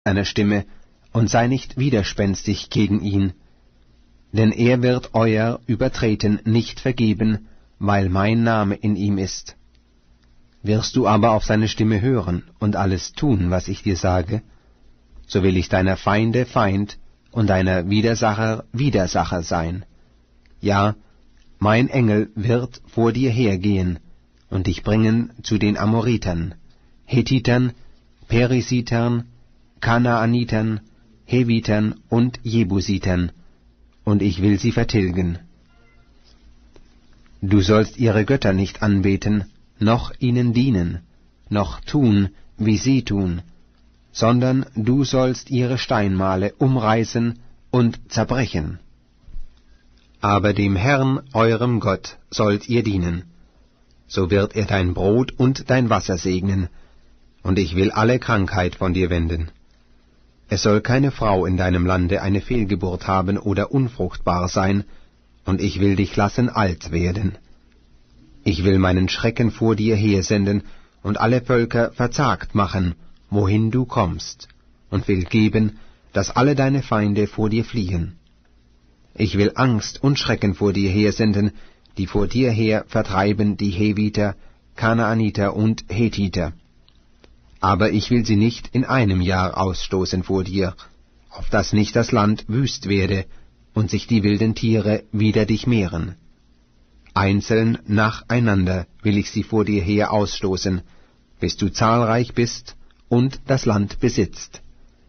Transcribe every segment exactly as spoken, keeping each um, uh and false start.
seiner Stimme, und sei nicht widerspenstig gegen ihn, denn er wird euer Übertreten nicht vergeben, weil mein Name in ihm ist. Wirst du aber auf seine Stimme hören und alles tun, was ich dir sage, so will ich deiner Feinde Feind und deiner Widersacher Widersacher sein. Ja, mein Engel wird vor dir hergehen und dich bringen zu den Amoritern, Hethitern, Perisitern, Kanaanitern, Hevitern und Jebusitern, und ich will sie vertilgen. Du sollst ihre Götter nicht anbeten, noch ihnen dienen, noch tun, wie sie tun, sondern du sollst ihre Steinmale umreißen und zerbrechen. Aber dem Herrn, eurem Gott, sollt ihr dienen. So wird er dein Brot und dein Wasser segnen, und ich will alle Krankheit von dir wenden. Es soll keine Frau in deinem Lande eine Fehlgeburt haben oder unfruchtbar sein, und ich will dich lassen alt werden. Ich will meinen Schrecken vor dir hersenden und alle Völker verzagt machen, wohin du kommst, und will geben, dass alle deine Feinde vor dir fliehen. Ich will Angst und Schrecken vor dir hersenden, die vor dir her vertreiben die Heviter, Kanaaniter und Hethiter. Aber ich will sie nicht in einem Jahr ausstoßen vor dir, auf dass nicht das Land wüst werde und sich die wilden Tiere wider dich mehren. Einzeln nacheinander will ich sie vor dir her ausstoßen, bis du zahlreich bist und das Land besitzt.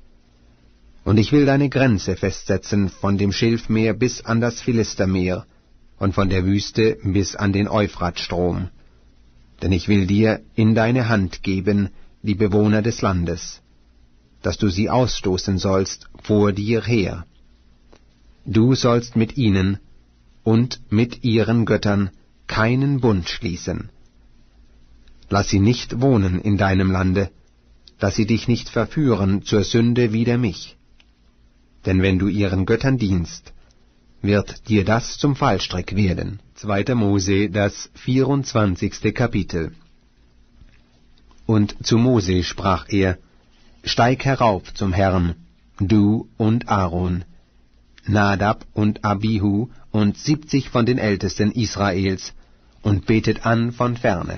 Und ich will deine Grenze festsetzen von dem Schilfmeer bis an das Philistermeer und von der Wüste bis an den Euphratstrom. Denn ich will dir in deine Hand geben die Bewohner des Landes, dass du sie ausstoßen sollst vor dir her. Du sollst mit ihnen und mit ihren Göttern keinen Bund schließen. Lass sie nicht wohnen in deinem Lande, dass sie dich nicht verführen zur Sünde wider mich. Denn wenn du ihren Göttern dienst, wird dir das zum Fallstrick werden. zweiter Mose, das vierundzwanzigste Kapitel. Und zu Mose sprach er, Steig herauf zum Herrn, du und Aaron, Nadab und Abihu und siebzig von den Ältesten Israels, und betet an von ferne.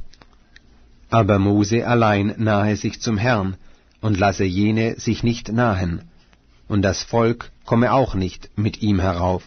Aber Mose allein nahe sich zum Herrn, und lasse jene sich nicht nahen, und das Volk komme auch nicht mit ihm herauf.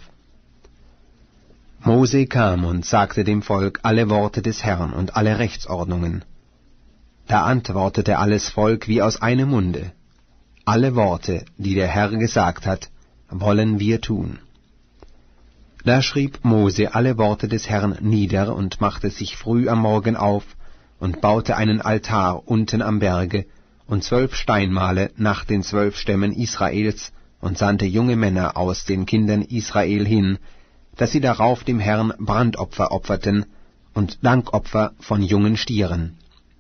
Mose kam und sagte dem Volk alle Worte des Herrn und alle Rechtsordnungen. Da antwortete alles Volk wie aus einem Munde, alle Worte, die der Herr gesagt hat, wollen wir tun. Da schrieb Mose alle Worte des Herrn nieder und machte sich früh am Morgen auf und baute einen Altar unten am Berge und zwölf Steinmale nach den zwölf Stämmen Israels und sandte junge Männer aus den Kindern Israel hin, dass sie darauf dem Herrn Brandopfer opferten und Dankopfer von jungen Stieren.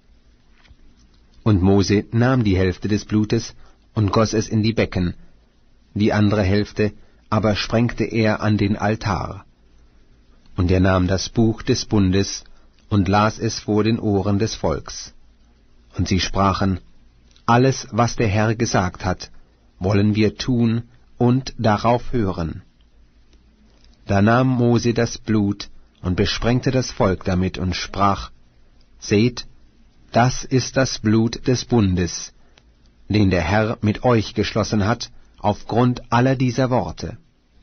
Und Mose nahm die Hälfte des Blutes und goss es in die Becken, die andere Hälfte aber sprengte er an den Altar. Und er nahm das Buch des Bundes und las es vor den Ohren des Volks. Und sie sprachen, alles, was der Herr gesagt hat, wollen wir tun und darauf hören. Da nahm Mose das Blut und besprengte das Volk damit und sprach, Seht, das ist das Blut des Bundes, den der Herr mit euch geschlossen hat, aufgrund aller dieser Worte.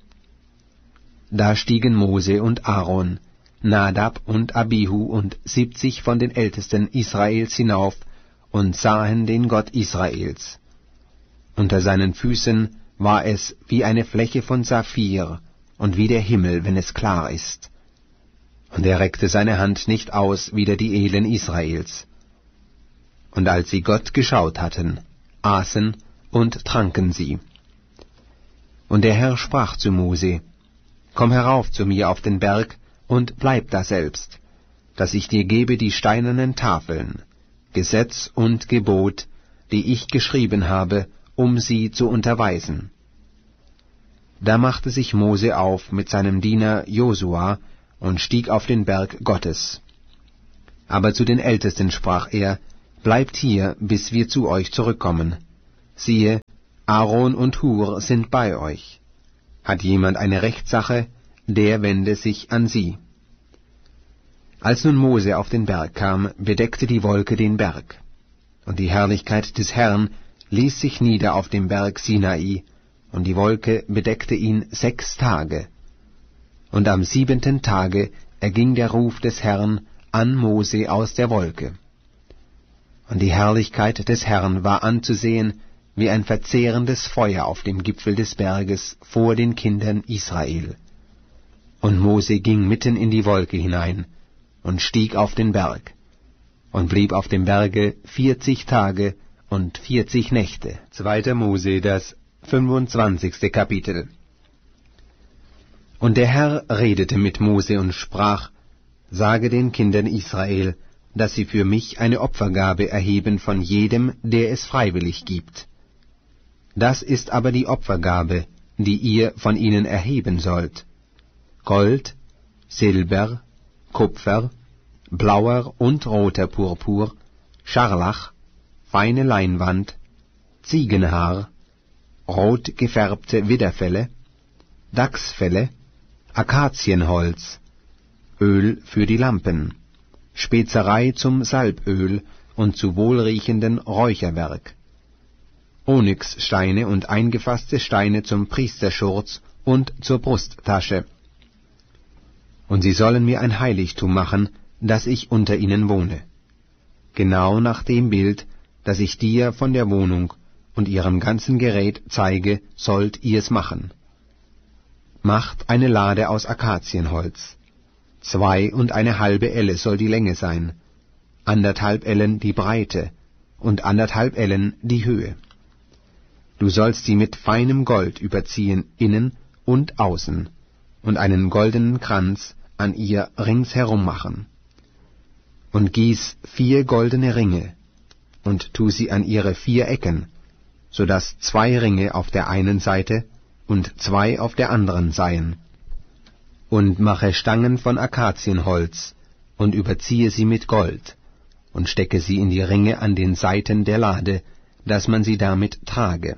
Da stiegen Mose und Aaron, Nadab und Abihu und siebzig von den Ältesten Israels hinauf und sahen den Gott Israels. Unter seinen Füßen war es wie eine Fläche von Saphir und wie der Himmel, wenn es klar ist. Und er reckte seine Hand nicht aus wider die Edlen Israels. Und als sie Gott geschaut hatten, aßen und tranken sie. Und der Herr sprach zu Mose, Komm herauf zu mir auf den Berg und bleib daselbst, dass ich dir gebe die steinernen Tafeln, Gesetz und Gebot, die ich geschrieben habe, um sie zu unterweisen. Da machte sich Mose auf mit seinem Diener Josua und stieg auf den Berg Gottes. Aber zu den Ältesten sprach er, Bleibt hier, bis wir zu euch zurückkommen. siehe, Aaron und Hur sind bei euch. Hat jemand eine Rechtssache, der wende sich an sie. Als nun Mose auf den Berg kam, bedeckte die Wolke den Berg. Und die Herrlichkeit des Herrn ließ sich nieder auf dem Berg Sinai, und die Wolke bedeckte ihn sechs Tage. Und am siebenten Tage erging der Ruf des Herrn an Mose aus der Wolke. Und die Herrlichkeit des Herrn war anzusehen wie ein verzehrendes Feuer auf dem Gipfel des Berges vor den Kindern Israel. Und Mose ging mitten in die Wolke hinein und stieg auf den Berg und blieb auf dem Berge vierzig Tage und vierzig Nächte. Zweiter Mose, das fünfundzwanzigste Kapitel. Und der Herr redete mit Mose und sprach: Sage den Kindern Israel, dass sie für mich eine Opfergabe erheben von jedem, der es freiwillig gibt. Das ist aber die Opfergabe, die ihr von ihnen erheben sollt: Gold, Silber, Kupfer, blauer und roter Purpur, Scharlach, feine Leinwand, Ziegenhaar, rot gefärbte Widderfelle, Dachsfelle, Akazienholz, Öl für die Lampen, Spezerei zum Salböl und zu wohlriechenden Räucherwerk, Onyxsteine und eingefasste Steine zum Priesterschurz und zur Brusttasche. Und sie sollen mir ein Heiligtum machen, dass ich unter ihnen wohne. Genau nach dem Bild, das ich dir von der Wohnung und ihrem ganzen Gerät zeige, sollt ihr's machen. Macht eine Lade aus Akazienholz. Zwei und eine halbe Elle soll die Länge sein, anderthalb Ellen die Breite und anderthalb Ellen die Höhe. Du sollst sie mit feinem Gold überziehen, innen und außen, und einen goldenen Kranz an ihr ringsherum machen. Und gieß vier goldene Ringe, und tu sie an ihre vier Ecken, so daß zwei Ringe auf der einen Seite und zwei auf der anderen seien. Und mache Stangen von Akazienholz, und überziehe sie mit Gold, und stecke sie in die Ringe an den Seiten der Lade, dass man sie damit trage.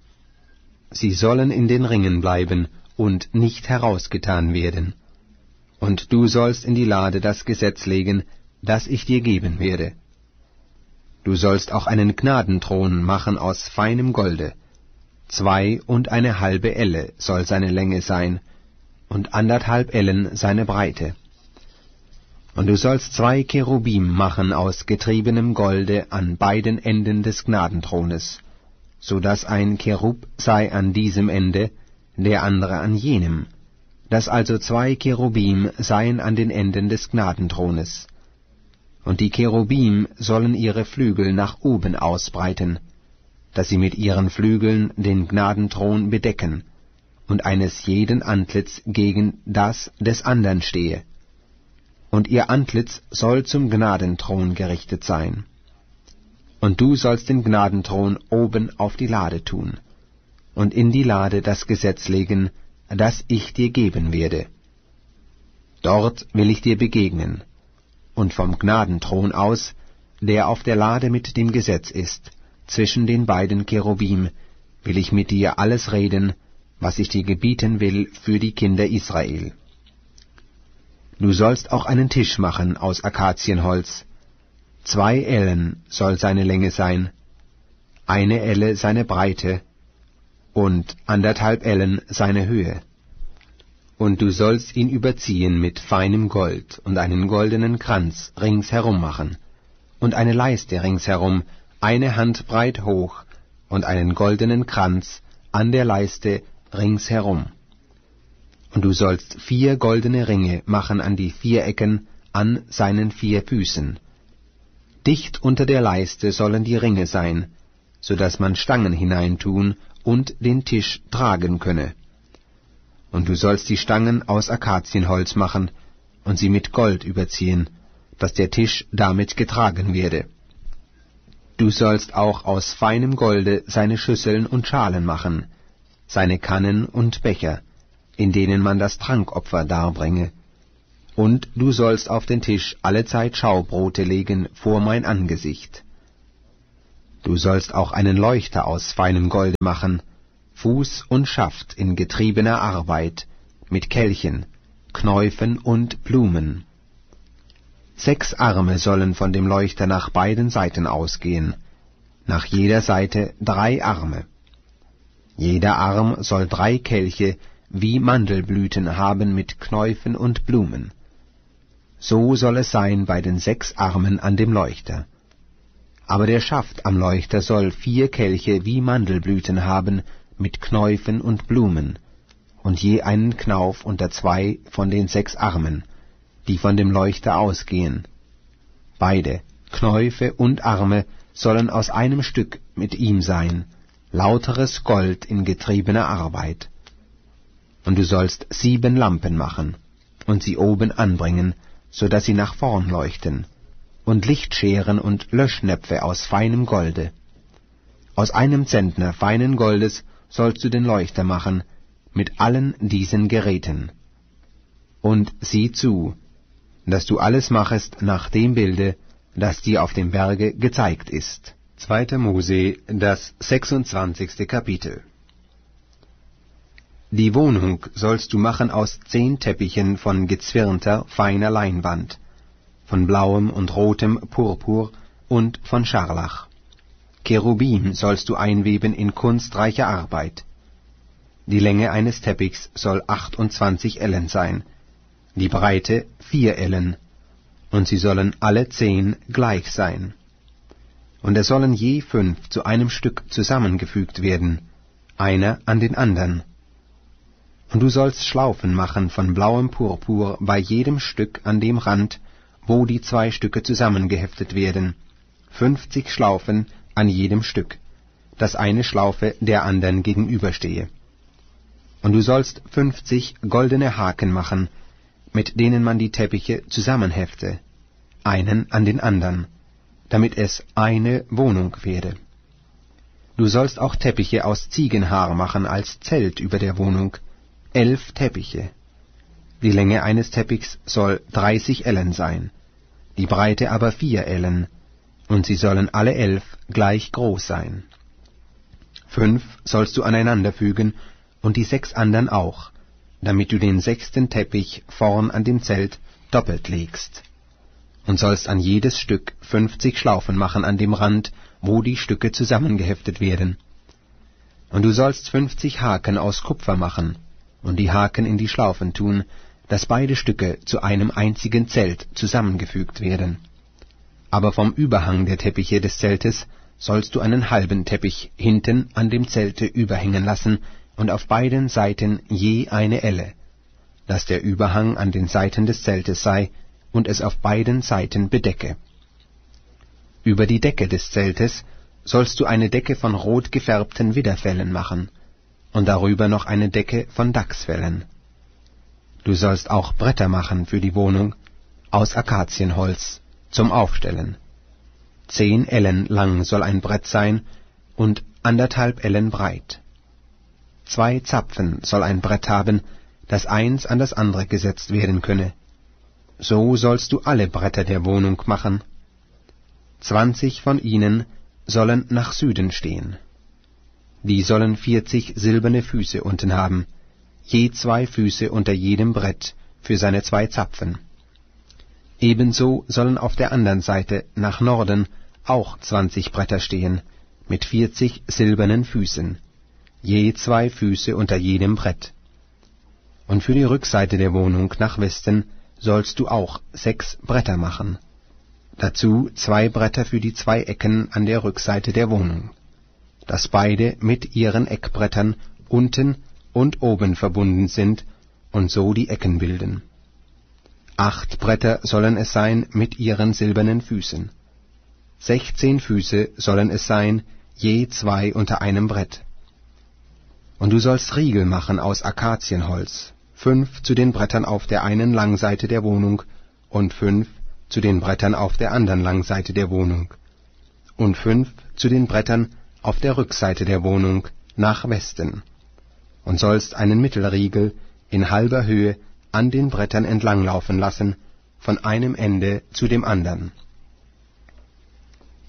Sie sollen in den Ringen bleiben und nicht herausgetan werden. Und du sollst in die Lade das Gesetz legen, das ich dir geben werde. Du sollst auch einen Gnadenthron machen aus feinem Golde. Zwei und eine halbe Elle soll seine Länge sein, und anderthalb Ellen seine Breite. Und du sollst zwei Cherubim machen aus getriebenem Golde an beiden Enden des Gnadenthrones, so dass ein Cherub sei an diesem Ende, der andere an jenem, dass also zwei Cherubim seien an den Enden des Gnadenthrones. Und die Cherubim sollen ihre Flügel nach oben ausbreiten, dass sie mit ihren Flügeln den Gnadenthron bedecken, und eines jeden Antlitz gegen das des andern stehe. Und ihr Antlitz soll zum Gnadenthron gerichtet sein. Und du sollst den Gnadenthron oben auf die Lade tun, und in die Lade das Gesetz legen, das ich dir geben werde. Dort will ich dir begegnen, und vom Gnadenthron aus, der auf der Lade mit dem Gesetz ist, zwischen den beiden Cherubim, will ich mit dir alles reden, was ich dir gebieten will für die Kinder Israel. Du sollst auch einen Tisch machen aus Akazienholz. Zwei Ellen soll seine Länge sein, eine Elle seine Breite und anderthalb Ellen seine Höhe. Und du sollst ihn überziehen mit feinem Gold und einen goldenen Kranz ringsherum machen und eine Leiste ringsherum, eine Handbreit hoch, und einen goldenen Kranz an der Leiste ringsherum. Und du sollst vier goldene Ringe machen an die vier Ecken an seinen vier Füßen. Dicht unter der Leiste sollen die Ringe sein, so dass man Stangen hineintun und den Tisch tragen könne. Und du sollst die Stangen aus Akazienholz machen und sie mit Gold überziehen, dass der Tisch damit getragen werde. Du sollst auch aus feinem Golde seine Schüsseln und Schalen machen, seine Kannen und Becher, in denen man das Trankopfer darbringe. Und du sollst auf den Tisch allezeit Schaubrote legen vor mein Angesicht. Du sollst auch einen Leuchter aus feinem Golde machen, Fuß und Schaft in getriebener Arbeit, mit Kelchen, Knäufen und Blumen. Sechs Arme sollen von dem Leuchter nach beiden Seiten ausgehen, nach jeder Seite drei Arme. Jeder Arm soll drei Kelche wie Mandelblüten haben mit Knäufen und Blumen. So soll es sein bei den sechs Armen an dem Leuchter. Aber der Schaft am Leuchter soll vier Kelche wie Mandelblüten haben mit Knäufen und Blumen, und je einen Knauf unter zwei von den sechs Armen, die von dem Leuchter ausgehen. Beide, Knäufe und Arme, sollen aus einem Stück mit ihm sein, lauteres Gold in getriebener Arbeit. Und du sollst sieben Lampen machen und sie oben anbringen, so dass sie nach vorn leuchten, und Lichtscheren und Löschnäpfe aus feinem Golde. Aus einem Zentner feinen Goldes sollst du den Leuchter machen, mit allen diesen Geräten. Und sieh zu, dass du alles machest nach dem Bilde, das dir auf dem Berge gezeigt ist. zweiter Mose, das sechsundzwanzigste Kapitel. Die Wohnung sollst du machen aus zehn Teppichen von gezwirnter, feiner Leinwand, von blauem und rotem Purpur und von Scharlach. Cherubim sollst du einweben in kunstreicher Arbeit. Die Länge eines Teppichs soll achtundzwanzig Ellen sein, die Breite vier Ellen, und sie sollen alle zehn gleich sein. Und es sollen je fünf zu einem Stück zusammengefügt werden, einer an den andern. Und du sollst Schlaufen machen von blauem Purpur bei jedem Stück an dem Rand, wo die zwei Stücke zusammengeheftet werden, fünfzig Schlaufen an jedem Stück, dass eine Schlaufe der andern gegenüberstehe. Und du sollst fünfzig goldene Haken machen, mit denen man die Teppiche zusammenhefte, einen an den andern, damit es eine Wohnung werde. Du sollst auch Teppiche aus Ziegenhaar machen als Zelt über der Wohnung, elf Teppiche. Die Länge eines Teppichs soll dreißig Ellen sein, die Breite aber vier Ellen, und sie sollen alle elf gleich groß sein. Fünf sollst du aneinander fügen, und die sechs andern auch, damit du den sechsten Teppich vorn an dem Zelt doppelt legst. Und sollst an jedes Stück fünfzig Schlaufen machen an dem Rand, wo die Stücke zusammengeheftet werden. Und du sollst fünfzig Haken aus Kupfer machen, und die Haken in die Schlaufen tun, dass beide Stücke zu einem einzigen Zelt zusammengefügt werden. Aber vom Überhang der Teppiche des Zeltes sollst du einen halben Teppich hinten an dem Zelte überhängen lassen, und auf beiden Seiten je eine Elle, dass der Überhang an den Seiten des Zeltes sei und es auf beiden Seiten bedecke. Über die Decke des Zeltes sollst du eine Decke von rot gefärbten Widderfellen machen, und darüber noch eine Decke von Dachsfellen. Du sollst auch Bretter machen für die Wohnung, aus Akazienholz, zum Aufstellen. Zehn Ellen lang soll ein Brett sein und anderthalb Ellen breit. Zwei Zapfen soll ein Brett haben, das eins an das andere gesetzt werden könne. So sollst du alle Bretter der Wohnung machen. Zwanzig von ihnen sollen nach Süden stehen. Die sollen vierzig silberne Füße unten haben, je zwei Füße unter jedem Brett für seine zwei Zapfen. Ebenso sollen auf der anderen Seite nach Norden auch zwanzig Bretter stehen, mit vierzig silbernen Füßen, je zwei Füße unter jedem Brett. Und für die Rückseite der Wohnung nach Westen sollst du auch sechs Bretter machen. Dazu zwei Bretter für die zwei Ecken an der Rückseite der Wohnung, dass beide mit ihren Eckbrettern unten und oben verbunden sind und so die Ecken bilden. Acht Bretter sollen es sein mit ihren silbernen Füßen. Sechzehn Füße sollen es sein, je zwei unter einem Brett. Und du sollst Riegel machen aus Akazienholz, fünf zu den Brettern auf der einen Langseite der Wohnung und fünf zu den Brettern auf der anderen Langseite der Wohnung und fünf zu den Brettern auf der Rückseite der Wohnung nach Westen, und sollst einen Mittelriegel in halber Höhe an den Brettern entlanglaufen lassen, von einem Ende zu dem andern.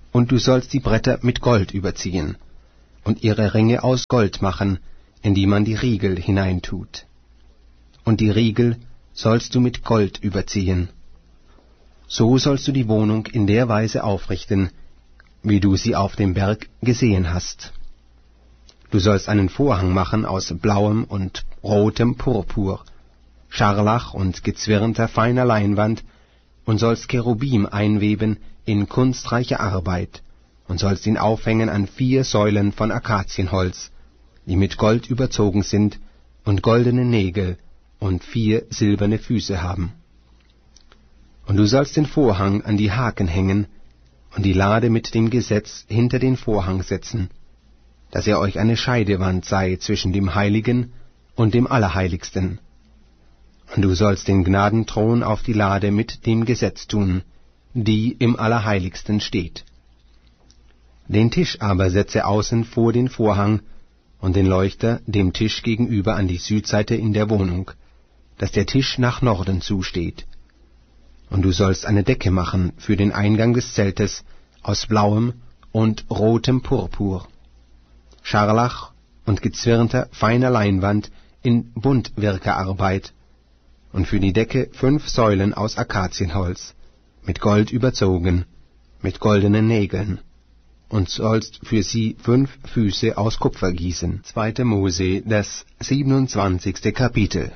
Und du sollst die Bretter mit Gold überziehen und ihre Ringe aus Gold machen, in die man die Riegel hineintut. Und die Riegel sollst du mit Gold überziehen. So sollst du die Wohnung in der Weise aufrichten, wie du sie auf dem Berg gesehen hast. Du sollst einen Vorhang machen aus blauem und rotem Purpur, Scharlach und gezwirnter feiner Leinwand, und sollst Cherubim einweben in kunstreicher Arbeit, und sollst ihn aufhängen an vier Säulen von Akazienholz, die mit Gold überzogen sind, und goldene Nägel und vier silberne Füße haben. Und du sollst den Vorhang an die Haken hängen und die Lade mit dem Gesetz hinter den Vorhang setzen, dass er euch eine Scheidewand sei zwischen dem Heiligen und dem Allerheiligsten. Und du sollst den Gnadenthron auf die Lade mit dem Gesetz tun, die im Allerheiligsten steht. Den Tisch aber setze außen vor den Vorhang und den Leuchter dem Tisch gegenüber an die Südseite in der Wohnung, dass der Tisch nach Norden zusteht. Und du sollst eine Decke machen für den Eingang des Zeltes aus blauem und rotem Purpur, Scharlach und gezwirnter feiner Leinwand in Buntwirkerarbeit, und für die Decke fünf Säulen aus Akazienholz, mit Gold überzogen, mit goldenen Nägeln, und sollst für sie fünf Füße aus Kupfer gießen. zweiter Mose, das siebenundzwanzigste Kapitel.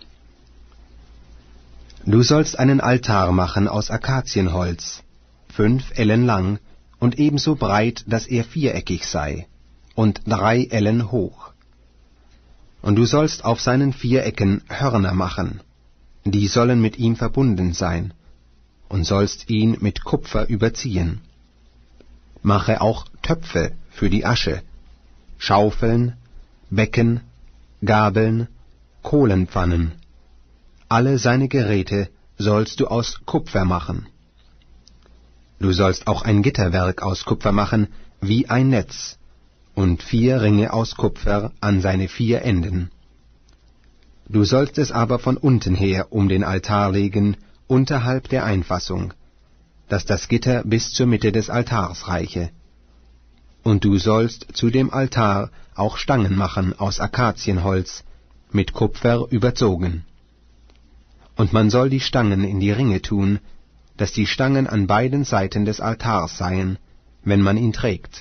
Du sollst einen Altar machen aus Akazienholz, fünf Ellen lang und ebenso breit, dass er viereckig sei, und drei Ellen hoch. Und du sollst auf seinen vier Ecken Hörner machen, die sollen mit ihm verbunden sein, und sollst ihn mit Kupfer überziehen. Mache auch Töpfe für die Asche, Schaufeln, Becken, Gabeln, Kohlenpfannen. Alle seine Geräte sollst du aus Kupfer machen. Du sollst auch ein Gitterwerk aus Kupfer machen, wie ein Netz, und vier Ringe aus Kupfer an seine vier Enden. Du sollst es aber von unten her um den Altar legen, unterhalb der Einfassung, dass das Gitter bis zur Mitte des Altars reiche. Und du sollst zu dem Altar auch Stangen machen aus Akazienholz, mit Kupfer überzogen. Und man soll die Stangen in die Ringe tun, dass die Stangen an beiden Seiten des Altars seien, wenn man ihn trägt.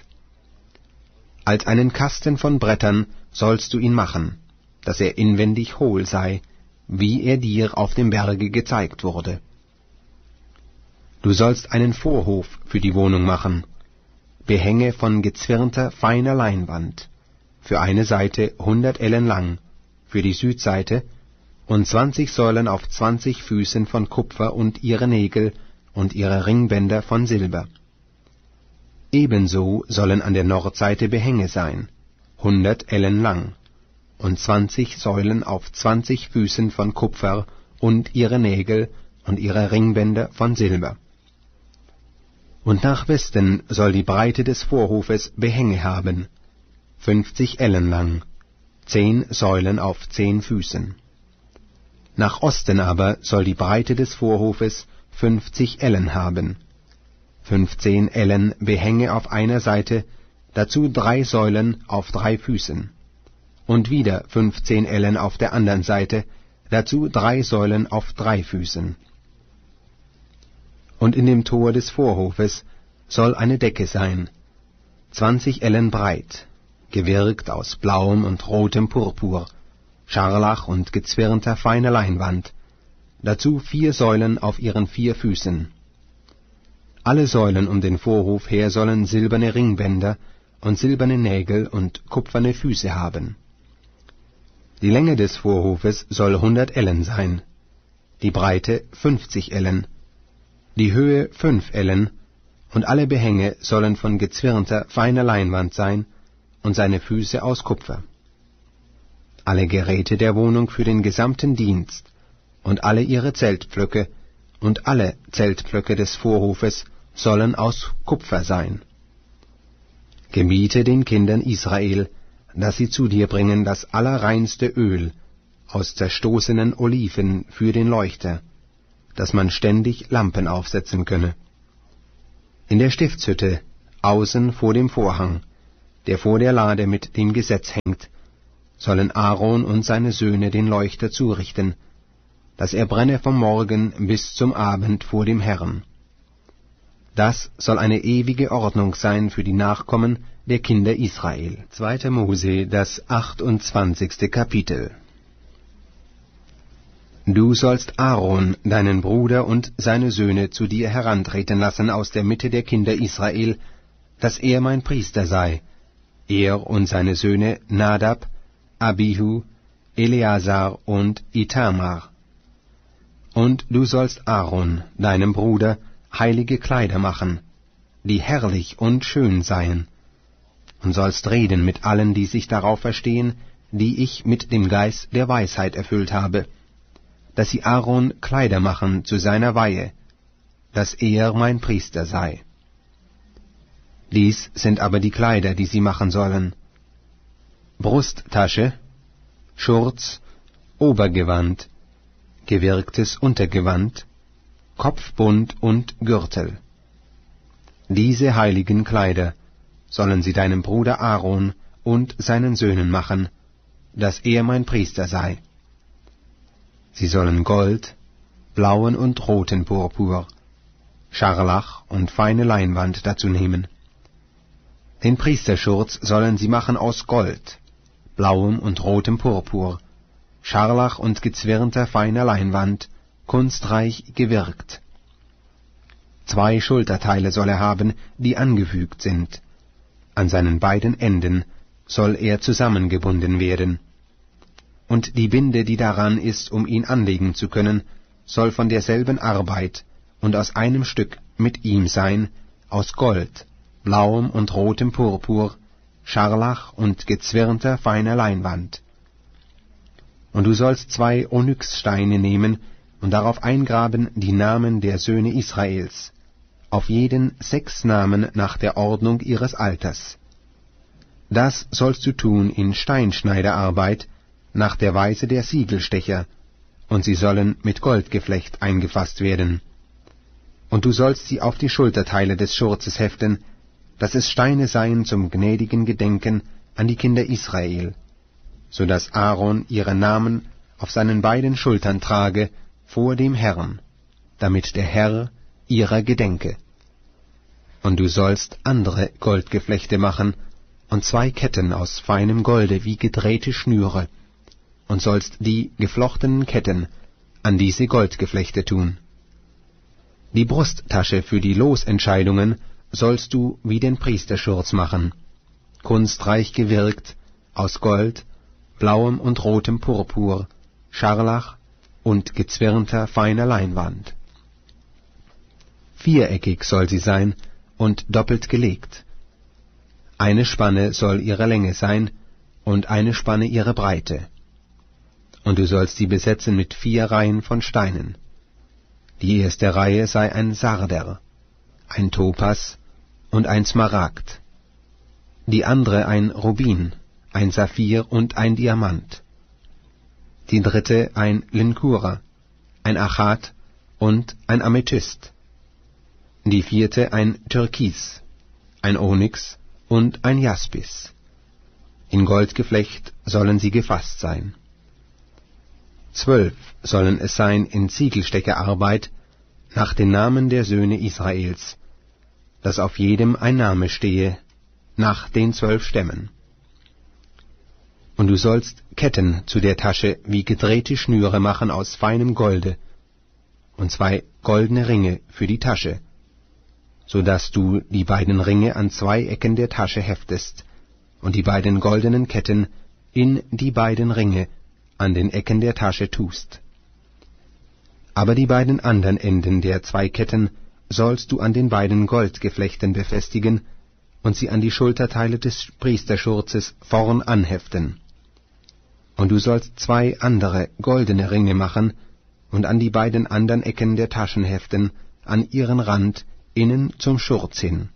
Als einen Kasten von Brettern sollst du ihn machen, dass er inwendig hohl sei, wie er dir auf dem Berge gezeigt wurde. Du sollst einen Vorhof für die Wohnung machen, Behänge von gezwirnter feiner Leinwand, für eine Seite hundert Ellen lang, für die Südseite, und zwanzig Säulen auf zwanzig Füßen von Kupfer und ihre Nägel und ihre Ringbänder von Silber. Ebenso sollen an der Nordseite Behänge sein, hundert Ellen lang, und zwanzig Säulen auf zwanzig Füßen von Kupfer und ihre Nägel und ihre Ringbänder von Silber. Und nach Westen soll die Breite des Vorhofes Behänge haben, fünfzig Ellen lang, zehn Säulen auf zehn Füßen. Nach Osten aber soll die Breite des Vorhofes fünfzig Ellen haben, fünfzehn Ellen Behänge auf einer Seite, dazu drei Säulen auf drei Füßen, und wieder fünfzehn Ellen auf der anderen Seite, dazu drei Säulen auf drei Füßen. Und in dem Tor des Vorhofes soll eine Decke sein, zwanzig Ellen breit, gewirkt aus blauem und rotem Purpur, Scharlach und gezwirnter feiner Leinwand, dazu vier Säulen auf ihren vier Füßen. Alle Säulen um den Vorhof her sollen silberne Ringbänder und silberne Nägel und kupferne Füße haben. Die Länge des Vorhofes soll hundert Ellen sein, die Breite fünfzig Ellen, die Höhe fünf Ellen, und alle Behänge sollen von gezwirnter feiner Leinwand sein, und seine Füße aus Kupfer. Alle Geräte der Wohnung für den gesamten Dienst und alle ihre Zeltpflöcke und alle Zeltpflöcke des Vorhofes sollen aus Kupfer sein. Gebiete den Kindern Israel, dass sie zu dir bringen das allerreinste Öl aus zerstoßenen Oliven für den Leuchter, dass man ständig Lampen aufsetzen könne. In der Stiftshütte außen vor dem Vorhang, der vor der Lade mit dem Gesetz hängt, sollen Aaron und seine Söhne den Leuchter zurichten, dass er brenne vom Morgen bis zum Abend vor dem Herrn. Das soll eine ewige Ordnung sein für die Nachkommen der Kinder Israel. zweiter Mose, das achtundzwanzigste Kapitel. Du sollst Aaron, deinen Bruder und seine Söhne zu dir herantreten lassen aus der Mitte der Kinder Israel, dass er mein Priester sei, er und seine Söhne Nadab, Abihu, Eleazar und Itamar. Und du sollst Aaron, deinem Bruder, heilige Kleider machen, die herrlich und schön seien, und sollst reden mit allen, die sich darauf verstehen, die ich mit dem Geist der Weisheit erfüllt habe, dass sie Aaron Kleider machen zu seiner Weihe, dass er mein Priester sei. Dies sind aber die Kleider, die sie machen sollen: Brusttasche, Schurz, Obergewand, gewirktes Untergewand, Kopfbund und Gürtel. Diese heiligen Kleider sollen sie deinem Bruder Aaron und seinen Söhnen machen, dass er mein Priester sei. Sie sollen Gold, blauen und roten Purpur, Scharlach und feine Leinwand dazu nehmen. Den Priesterschurz sollen sie machen aus Gold, blauem und rotem Purpur, Scharlach und gezwirnter feiner Leinwand, kunstreich gewirkt. Zwei Schulterteile soll er haben, die angefügt sind. An seinen beiden Enden soll er zusammengebunden werden. Und die Binde, die daran ist, um ihn anlegen zu können, soll von derselben Arbeit und aus einem Stück mit ihm sein, aus Gold, blauem und rotem Purpur, Scharlach und gezwirnter feiner Leinwand. Und du sollst zwei Onyxsteine nehmen und darauf eingraben die Namen der Söhne Israels, auf jeden sechs Namen nach der Ordnung ihres Alters. Das sollst du tun in Steinschneiderarbeit, nach der Weise der Siegelstecher, und sie sollen mit Goldgeflecht eingefasst werden. Und du sollst sie auf die Schulterteile des Schurzes heften, dass es Steine seien zum gnädigen Gedenken an die Kinder Israel, so dass Aaron ihre Namen auf seinen beiden Schultern trage vor dem Herrn, damit der Herr ihrer gedenke. Und du sollst andere Goldgeflechte machen, und zwei Ketten aus feinem Golde wie gedrehte Schnüre, und sollst die geflochtenen Ketten an diese Goldgeflechte tun. Die Brusttasche für die Losentscheidungen sollst du wie den Priesterschurz machen, kunstreich gewirkt, aus Gold, blauem und rotem Purpur, Scharlach und gezwirnter feiner Leinwand. Viereckig soll sie sein und doppelt gelegt. Eine Spanne soll ihre Länge sein und eine Spanne ihre Breite. Und du sollst sie besetzen mit vier Reihen von Steinen. Die erste Reihe sei ein Sarder, ein Topas und ein Smaragd, die andere ein Rubin, ein Saphir und ein Diamant, die dritte ein Linkura, ein Achat und ein Amethyst, die vierte ein Türkis, ein Onyx und ein Jaspis. In Goldgeflecht sollen sie gefasst sein. Zwölf sollen es sein in Ziegelsteckerarbeit nach den Namen der Söhne Israels, dass auf jedem ein Name stehe, nach den zwölf Stämmen. Und du sollst Ketten zu der Tasche wie gedrehte Schnüre machen aus feinem Golde, und zwei goldene Ringe für die Tasche, so dass du die beiden Ringe an zwei Ecken der Tasche heftest, und die beiden goldenen Ketten in die beiden Ringe an den Ecken der Tasche tust. Aber die beiden anderen Enden der zwei Ketten sollst du an den beiden Goldgeflechten befestigen und sie an die Schulterteile des Priesterschurzes vorn anheften. Und du sollst zwei andere goldene Ringe machen und an die beiden anderen Ecken der Taschen heften, an ihren Rand innen zum Schurz hin.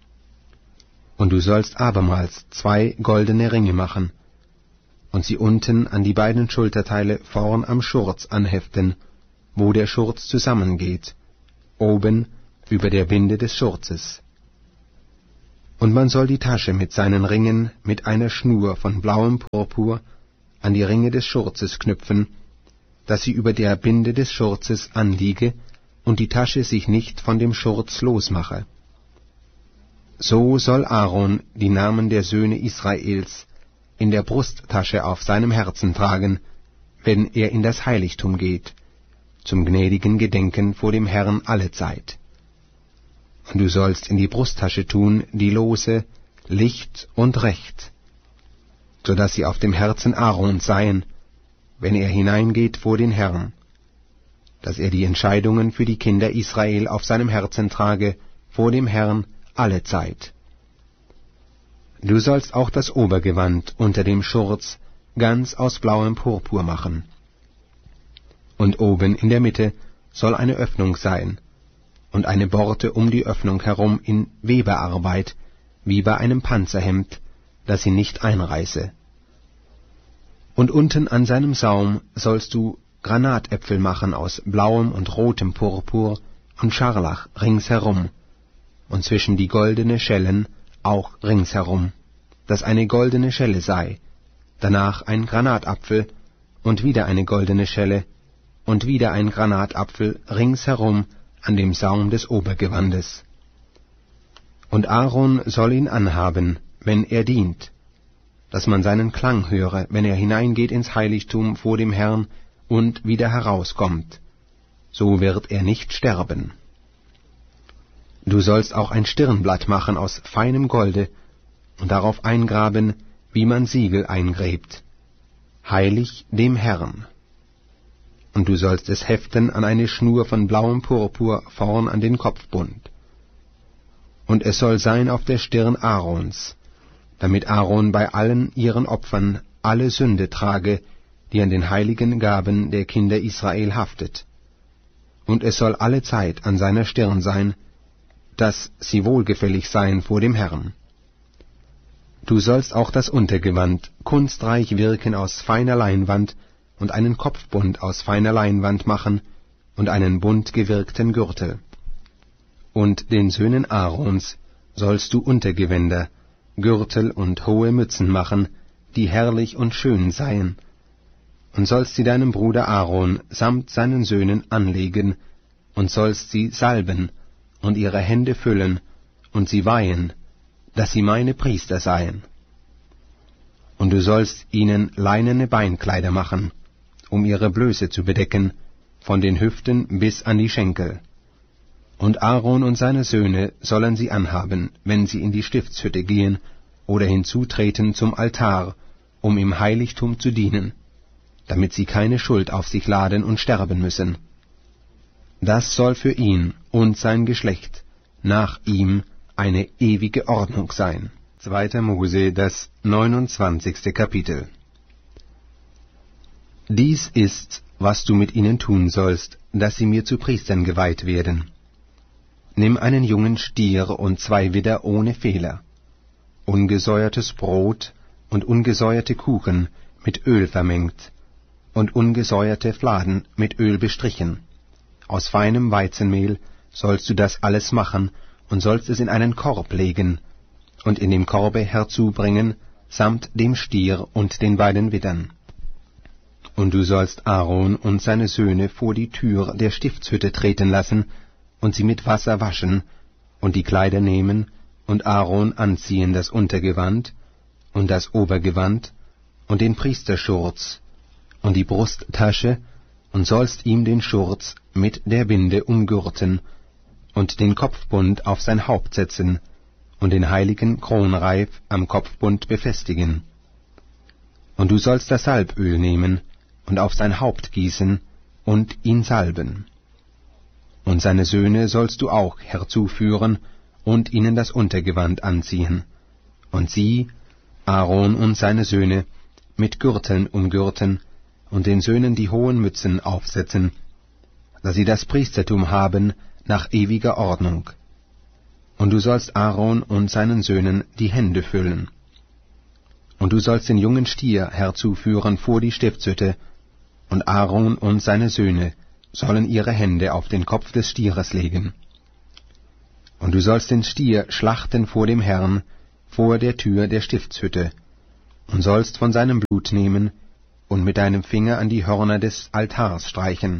Und du sollst abermals zwei goldene Ringe machen und sie unten an die beiden Schulterteile vorn am Schurz anheften, wo der Schurz zusammengeht, oben über der Binde des Schurzes. Und man soll die Tasche mit seinen Ringen mit einer Schnur von blauem Purpur an die Ringe des Schurzes knüpfen, dass sie über der Binde des Schurzes anliege und die Tasche sich nicht von dem Schurz losmache. So soll Aaron die Namen der Söhne Israels in der Brusttasche auf seinem Herzen tragen, wenn er in das Heiligtum geht, zum gnädigen Gedenken vor dem Herrn allezeit. Und du sollst in die Brusttasche tun die Lose, Licht und Recht, so dass sie auf dem Herzen Aarons seien, wenn er hineingeht vor den Herrn, dass er die Entscheidungen für die Kinder Israel auf seinem Herzen trage vor dem Herrn allezeit. Du sollst auch das Obergewand unter dem Schurz ganz aus blauem Purpur machen. Und oben in der Mitte soll eine Öffnung sein, und eine Borte um die Öffnung herum in Weberarbeit, wie bei einem Panzerhemd, dass sie nicht einreiße. Und unten an seinem Saum sollst du Granatäpfel machen aus blauem und rotem Purpur und Scharlach ringsherum, und zwischen die goldene Schellen auch ringsherum, dass eine goldene Schelle sei, danach ein Granatapfel und wieder eine goldene Schelle und wieder ein Granatapfel ringsherum an dem Saum des Obergewandes. Und Aaron soll ihn anhaben, wenn er dient, dass man seinen Klang höre, wenn er hineingeht ins Heiligtum vor dem Herrn und wieder herauskommt. So wird er nicht sterben. Du sollst auch ein Stirnblatt machen aus feinem Golde und darauf eingraben, wie man Siegel eingräbt. Heilig dem Herrn. Und du sollst es heften an eine Schnur von blauem Purpur vorn an den Kopfbund. Und es soll sein auf der Stirn Aarons, damit Aaron bei allen ihren Opfern alle Sünde trage, die an den heiligen Gaben der Kinder Israel haftet. Und es soll alle Zeit an seiner Stirn sein, dass sie wohlgefällig seien vor dem Herrn. Du sollst auch das Untergewand kunstreich wirken aus feiner Leinwand und einen Kopfbund aus feiner Leinwand machen und einen bunt gewirkten Gürtel. Und den Söhnen Aarons sollst du Untergewänder, Gürtel und hohe Mützen machen, die herrlich und schön seien, und sollst sie deinem Bruder Aaron samt seinen Söhnen anlegen, und sollst sie salben und ihre Hände füllen und sie weihen, dass sie meine Priester seien. Und du sollst ihnen leinene Beinkleider machen, um ihre Blöße zu bedecken, von den Hüften bis an die Schenkel. Und Aaron und seine Söhne sollen sie anhaben, wenn sie in die Stiftshütte gehen oder hinzutreten zum Altar, um im Heiligtum zu dienen, damit sie keine Schuld auf sich laden und sterben müssen. Das soll für ihn und sein Geschlecht nach ihm eine ewige Ordnung sein. Zweiter Mose, das neunundzwanzigste Kapitel. Dies ist, was du mit ihnen tun sollst, dass sie mir zu Priestern geweiht werden. Nimm einen jungen Stier und zwei Widder ohne Fehler, ungesäuertes Brot und ungesäuerte Kuchen mit Öl vermengt und ungesäuerte Fladen mit Öl bestrichen. Aus feinem Weizenmehl sollst du das alles machen und sollst es in einen Korb legen und in dem Korbe herzubringen, samt dem Stier und den beiden Widdern. Und du sollst Aaron und seine Söhne vor die Tür der Stiftshütte treten lassen und sie mit Wasser waschen und die Kleider nehmen und Aaron anziehen das Untergewand und das Obergewand und den Priesterschurz und die Brusttasche und sollst ihm den Schurz mit der Binde umgürten und den Kopfbund auf sein Haupt setzen und den heiligen Kronreif am Kopfbund befestigen. Und du sollst das Salböl nehmen und auf sein Haupt gießen und ihn salben. Und seine Söhne sollst du auch herzuführen und ihnen das Untergewand anziehen, und sie, Aaron und seine Söhne, mit Gürteln umgürten und den Söhnen die hohen Mützen aufsetzen, dass sie das Priestertum haben nach ewiger Ordnung. Und du sollst Aaron und seinen Söhnen die Hände füllen. Und du sollst den jungen Stier herzuführen vor die Stiftshütte, und Aaron und seine Söhne sollen ihre Hände auf den Kopf des Stieres legen. Und du sollst den Stier schlachten vor dem Herrn, vor der Tür der Stiftshütte, und sollst von seinem Blut nehmen und mit deinem Finger an die Hörner des Altars streichen,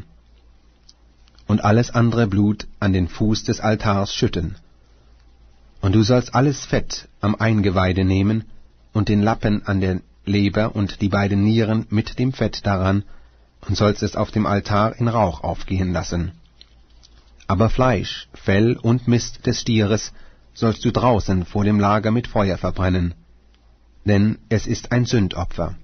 und alles andere Blut an den Fuß des Altars schütten. Und du sollst alles Fett am Eingeweide nehmen und den Lappen an der Leber und die beiden Nieren mit dem Fett daran, und sollst es auf dem Altar in Rauch aufgehen lassen. Aber Fleisch, Fell und Mist des Stieres sollst du draußen vor dem Lager mit Feuer verbrennen, denn es ist ein Sündopfer.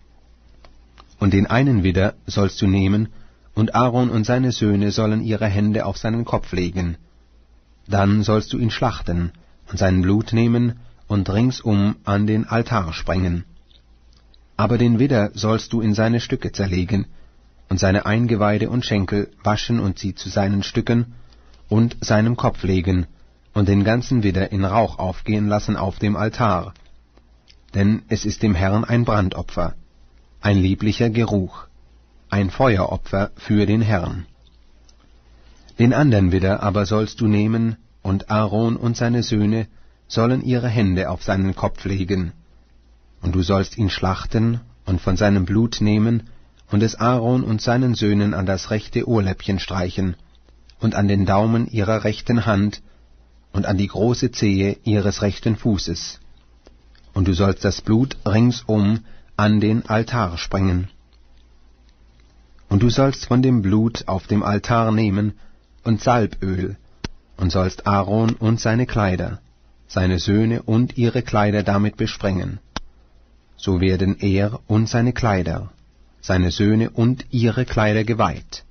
Und den einen Widder sollst du nehmen, und Aaron und seine Söhne sollen ihre Hände auf seinen Kopf legen. Dann sollst du ihn schlachten und sein Blut nehmen und ringsum an den Altar sprengen. Aber den Widder sollst du in seine Stücke zerlegen, und seine Eingeweide und Schenkel waschen und sie zu seinen Stücken und seinem Kopf legen, und den ganzen Widder in Rauch aufgehen lassen auf dem Altar. Denn es ist dem Herrn ein Brandopfer, ein lieblicher Geruch, ein Feueropfer für den Herrn. Den andern Widder aber sollst du nehmen, und Aaron und seine Söhne sollen ihre Hände auf seinen Kopf legen. Und du sollst ihn schlachten und von seinem Blut nehmen und es Aaron und seinen Söhnen an das rechte Ohrläppchen streichen und an den Daumen ihrer rechten Hand und an die große Zehe ihres rechten Fußes. Und du sollst das Blut ringsum an den Altar sprengen. Und du sollst von dem Blut auf dem Altar nehmen und Salböl, und sollst Aaron und seine Kleider, seine Söhne und ihre Kleider damit besprengen. So werden er und seine Kleider, seine Söhne und ihre Kleider geweiht.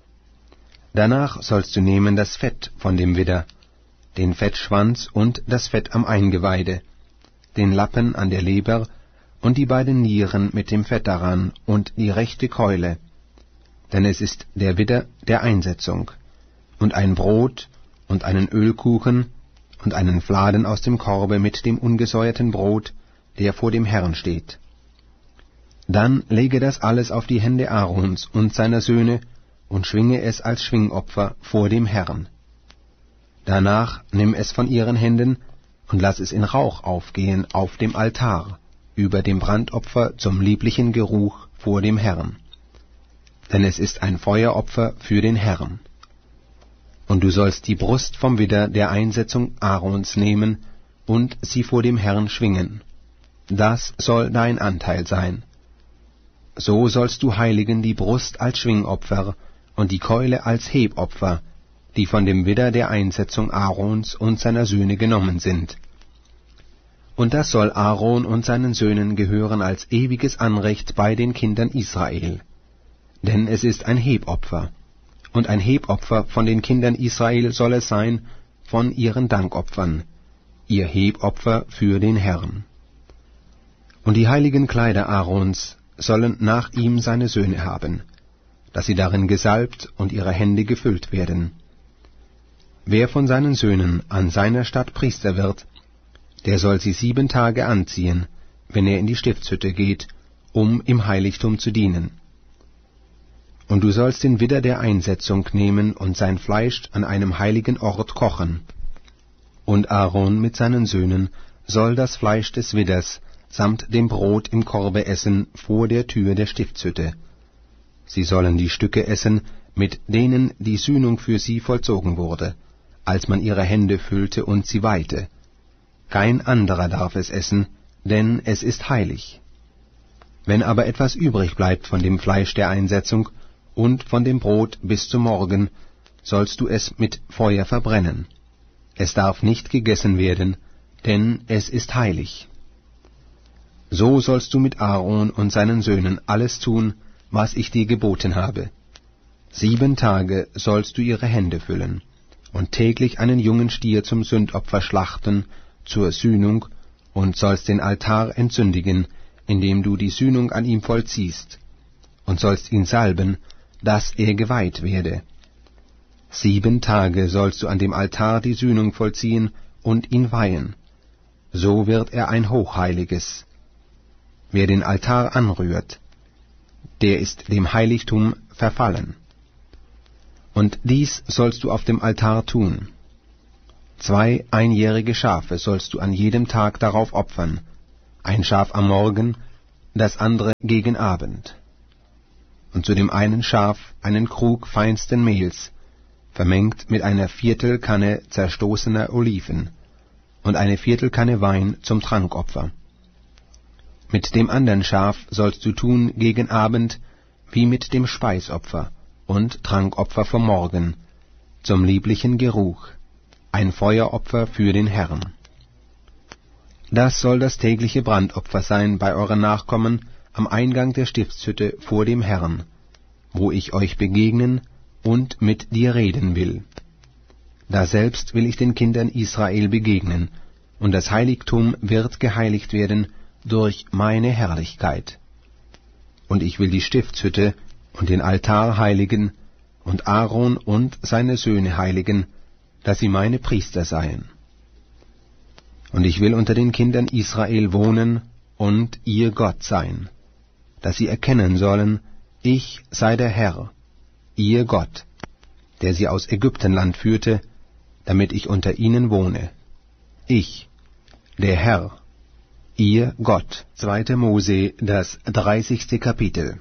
Danach sollst du nehmen das Fett von dem Widder, den Fettschwanz und das Fett am Eingeweide, den Lappen an der Leber und die beiden Nieren mit dem Fett daran und die rechte Keule, denn es ist der Widder der Einsetzung, und ein Brot und einen Ölkuchen und einen Fladen aus dem Korbe mit dem ungesäuerten Brot, der vor dem Herrn steht. Dann lege das alles auf die Hände Aarons und seiner Söhne und schwinge es als Schwingopfer vor dem Herrn. Danach nimm es von ihren Händen und lass es in Rauch aufgehen auf dem Altar, über dem Brandopfer zum lieblichen Geruch vor dem Herrn. Denn es ist ein Feueropfer für den Herrn. Und du sollst die Brust vom Widder der Einsetzung Aarons nehmen und sie vor dem Herrn schwingen. Das soll dein Anteil sein. So sollst du heiligen die Brust als Schwingopfer und die Keule als Hebopfer, die von dem Widder der Einsetzung Aarons und seiner Söhne genommen sind. Und das soll Aaron und seinen Söhnen gehören als ewiges Anrecht bei den Kindern Israel. Denn es ist ein Hebopfer, und ein Hebopfer von den Kindern Israel soll es sein von ihren Dankopfern, ihr Hebopfer für den Herrn. Und die heiligen Kleider Aarons sollen nach ihm seine Söhne haben, dass sie darin gesalbt und ihre Hände gefüllt werden. Wer von seinen Söhnen an seiner Stadt Priester wird, der soll sie sieben Tage anziehen, wenn er in die Stiftshütte geht, um im Heiligtum zu dienen. Und du sollst den Widder der Einsetzung nehmen und sein Fleisch an einem heiligen Ort kochen. Und Aaron mit seinen Söhnen soll das Fleisch des Widders samt dem Brot im Korbe essen vor der Tür der Stiftshütte. Sie sollen die Stücke essen, mit denen die Sühnung für sie vollzogen wurde, als man ihre Hände füllte und sie weihte. Kein anderer darf es essen, denn es ist heilig. Wenn aber etwas übrig bleibt von dem Fleisch der Einsetzung und von dem Brot bis zum Morgen, sollst du es mit Feuer verbrennen. Es darf nicht gegessen werden, denn es ist heilig. So sollst du mit Aaron und seinen Söhnen alles tun, was ich dir geboten habe. Sieben Tage sollst du ihre Hände füllen, und täglich einen jungen Stier zum Sündopfer schlachten, zur Sühnung, und sollst den Altar entsündigen, indem du die Sühnung an ihm vollziehst, und sollst ihn salben, dass er geweiht werde. Sieben Tage sollst du an dem Altar die Sühnung vollziehen und ihn weihen. So wird er ein Hochheiliges. Wer den Altar anrührt, der ist dem Heiligtum verfallen. Und dies sollst du auf dem Altar tun. Zwei einjährige Schafe sollst du an jedem Tag darauf opfern, ein Schaf am Morgen, das andere gegen Abend. Und zu dem einen Schaf einen Krug feinsten Mehls, vermengt mit einer Viertelkanne zerstoßener Oliven, und eine Viertelkanne Wein zum Trankopfer. Mit dem andern Schaf sollst du tun gegen Abend wie mit dem Speisopfer und Trankopfer vom Morgen, zum lieblichen Geruch, ein Feueropfer für den Herrn. Das soll das tägliche Brandopfer sein bei euren Nachkommen am Eingang der Stiftshütte vor dem Herrn, wo ich euch begegnen und mit dir reden will. Daselbst will ich den Kindern Israel begegnen, und das Heiligtum wird geheiligt werden durch meine Herrlichkeit. Und ich will die Stiftshütte und den Altar heiligen, und Aaron und seine Söhne heiligen, dass sie meine Priester seien. Und ich will unter den Kindern Israel wohnen und ihr Gott sein, dass sie erkennen sollen, ich sei der Herr, ihr Gott, der sie aus Ägyptenland führte, damit ich unter ihnen wohne. Ich, der Herr, ihr Gott. Zweiter Mose, das dreißigste Kapitel.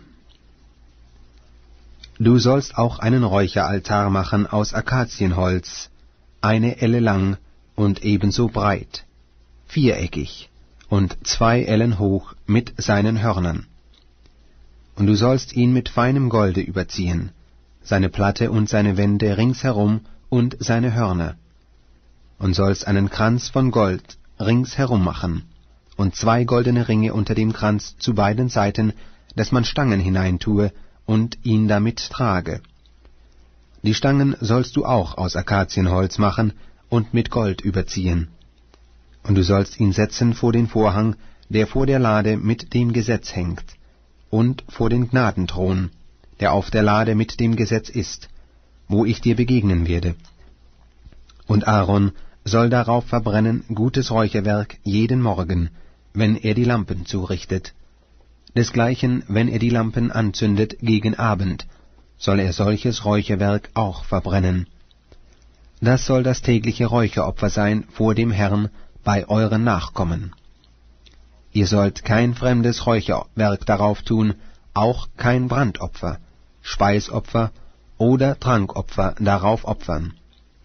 Du sollst auch einen Räucheraltar machen aus Akazienholz, eine Elle lang und ebenso breit, viereckig und zwei Ellen hoch mit seinen Hörnern. Und du sollst ihn mit feinem Golde überziehen, seine Platte und seine Wände ringsherum und seine Hörner, und sollst einen Kranz von Gold ringsherum machen, und zwei goldene Ringe unter dem Kranz zu beiden Seiten, dass man Stangen hineintue und ihn damit trage. Die Stangen sollst du auch aus Akazienholz machen und mit Gold überziehen. Und du sollst ihn setzen vor den Vorhang, der vor der Lade mit dem Gesetz hängt, und vor den Gnadenthron, der auf der Lade mit dem Gesetz ist, wo ich dir begegnen werde. Und Aaron soll darauf verbrennen gutes Räucherwerk jeden Morgen, wenn er die Lampen zurichtet. Desgleichen, wenn er die Lampen anzündet gegen Abend, soll er solches Räucherwerk auch verbrennen. Das soll das tägliche Räucheropfer sein vor dem Herrn bei euren Nachkommen. Ihr sollt kein fremdes Räucherwerk darauf tun, auch kein Brandopfer, Speisopfer oder Trankopfer darauf opfern.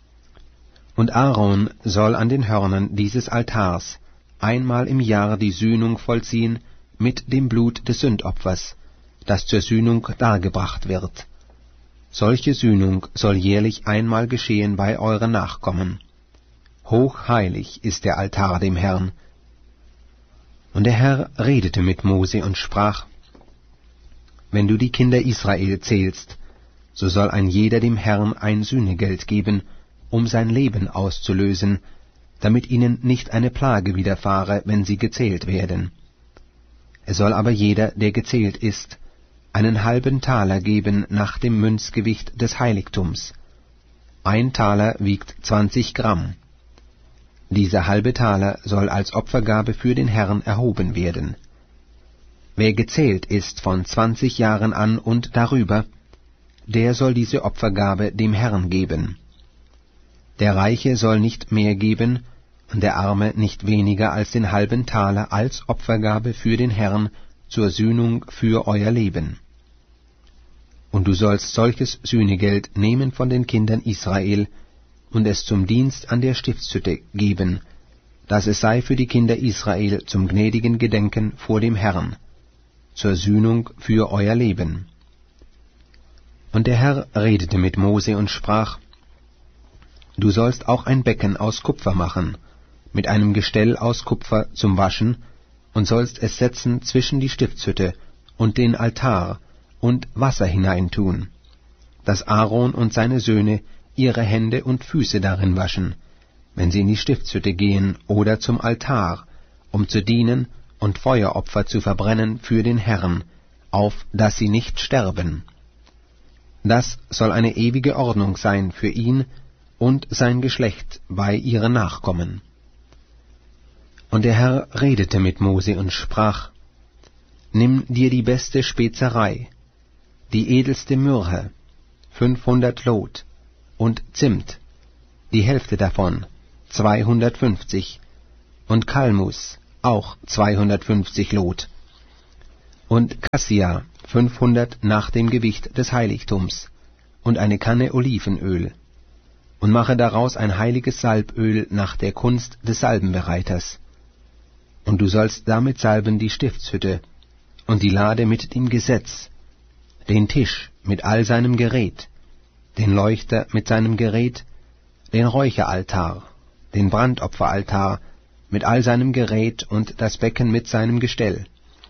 Und Aaron soll an den Hörnern dieses Altars einmal im Jahr die Sühnung vollziehen mit dem Blut des Sündopfers, das zur Sühnung dargebracht wird. Solche Sühnung soll jährlich einmal geschehen bei euren Nachkommen. Hochheilig ist der Altar dem Herrn. Und der Herr redete mit Mose und sprach: Wenn du die Kinder Israel zählst, so soll ein jeder dem Herrn ein Sühnegeld geben, um sein Leben auszulösen, damit ihnen nicht eine Plage widerfahre, wenn sie gezählt werden. Es soll aber jeder, der gezählt ist, einen halben Taler geben nach dem Münzgewicht des Heiligtums. Ein Taler wiegt zwanzig Gramm. Dieser halbe Taler soll als Opfergabe für den Herrn erhoben werden. Wer gezählt ist von zwanzig Jahren an und darüber, der soll diese Opfergabe dem Herrn geben. Der Reiche soll nicht mehr geben, und der Arme nicht weniger als den halben Taler als Opfergabe für den Herrn zur Sühnung für euer Leben. Und du sollst solches Sühnegeld nehmen von den Kindern Israel und es zum Dienst an der Stiftshütte geben, dass es sei für die Kinder Israel zum gnädigen Gedenken vor dem Herrn, zur Sühnung für euer Leben. Und der Herr redete mit Mose und sprach: Du sollst auch ein Becken aus Kupfer machen, mit einem Gestell aus Kupfer zum Waschen, und sollst es setzen zwischen die Stiftshütte und den Altar und Wasser hineintun, dass Aaron und seine Söhne ihre Hände und Füße darin waschen, wenn sie in die Stiftshütte gehen oder zum Altar, um zu dienen und Feueropfer zu verbrennen für den Herrn, auf dass sie nicht sterben. Das soll eine ewige Ordnung sein für ihn und sein Geschlecht bei ihren Nachkommen. Und der Herr redete mit Mose und sprach: Nimm dir die beste Spezerei, die edelste Myrrhe, fünfhundert Lot, und Zimt, die Hälfte davon, zweihundertfünfzig, und Kalmus auch zweihundertfünfzig Lot, und Kassia fünfhundert nach dem Gewicht des Heiligtums, und eine Kanne Olivenöl, und mache daraus ein heiliges Salböl nach der Kunst des Salbenbereiters. Und du sollst damit salben die Stiftshütte, und die Lade mit dem Gesetz, den Tisch mit all seinem Gerät, den Leuchter mit seinem Gerät, den Räucheraltar, den Brandopferaltar mit all seinem Gerät und das Becken mit seinem Gestell.